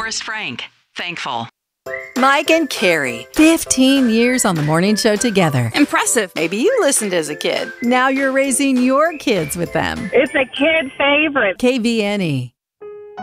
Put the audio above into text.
Forrest Frank. Thankful. Mike and Carrie, 15 years on the morning show together. Impressive. Maybe you listened as a kid. Now you're raising your kids with them. It's a kid favorite. KVNE.